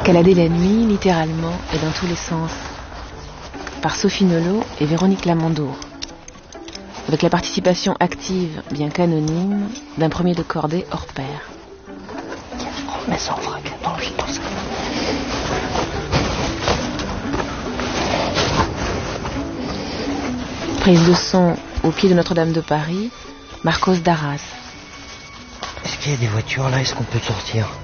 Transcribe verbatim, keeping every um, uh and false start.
Escalader la nuit, littéralement, et dans tous les sens. Par Sophie Nolot et Véronique Lamandour. Avec la participation active, bien qu'anonyme, d'un premier de cordée hors pair. Mais sans vrac, dans le gîte, ça. Prise de son au pied de Notre-Dame de Paris, Marcos Darras. Est-ce qu'il y a des voitures là? Est-ce qu'on peut sortir?